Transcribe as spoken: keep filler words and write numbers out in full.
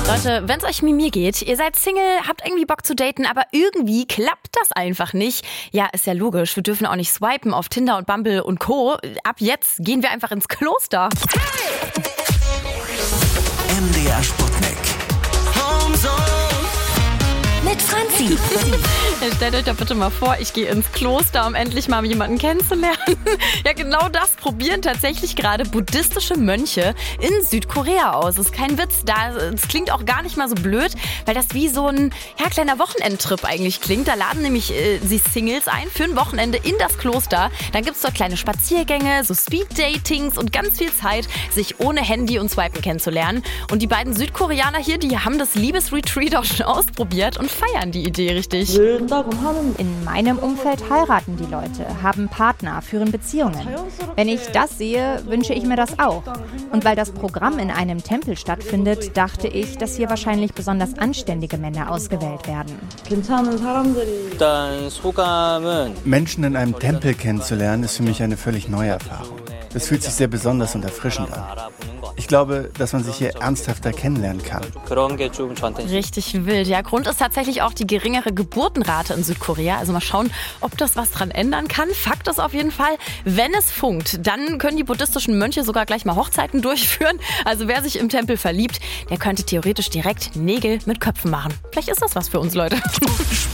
Leute, wenn es euch wie mir geht, ihr seid Single, habt irgendwie Bock zu daten, aber irgendwie klappt das einfach nicht. Ja, ist ja logisch. Wir dürfen auch nicht swipen auf Tinder und Bumble und Co. Ab jetzt gehen wir einfach ins Kloster. M D R Sputnik. Homezone. Mit Franzi. Stellt euch doch bitte mal vor, ich gehe ins Kloster, um endlich mal jemanden kennenzulernen. Ja, genau das probieren tatsächlich gerade buddhistische Mönche in Südkorea aus. Das ist kein Witz. Das klingt auch gar nicht mal so blöd, weil das wie so ein ja, kleiner Wochenendtrip eigentlich klingt. Da laden nämlich äh, sie Singles ein für ein Wochenende in das Kloster. Dann gibt es dort kleine Spaziergänge, so Speed-Datings und ganz viel Zeit, sich ohne Handy und Swipen kennenzulernen. Und die beiden Südkoreaner hier, die haben das Liebesretreat auch schon ausprobiert und feiern die Idee richtig. In meinem Umfeld heiraten die Leute, haben Partner, führen Beziehungen. Wenn ich das sehe, wünsche ich mir das auch. Und weil das Programm in einem Tempel stattfindet, dachte ich, dass hier wahrscheinlich besonders anständige Männer ausgewählt werden. Menschen in einem Tempel kennenzulernen, ist für mich eine völlig neue Erfahrung. Es fühlt sich sehr besonders und erfrischend an. Ich glaube, dass man sich hier ernsthafter kennenlernen kann. Richtig wild. Ja, Grund ist tatsächlich auch die geringere Geburtenrate in Südkorea. Also mal schauen, ob das was dran ändern kann. Fakt ist auf jeden Fall, wenn es funkt, dann können die buddhistischen Mönche sogar gleich mal Hochzeiten durchführen. Also wer sich im Tempel verliebt, der könnte theoretisch direkt Nägel mit Köpfen machen. Vielleicht ist das was für uns, Leute.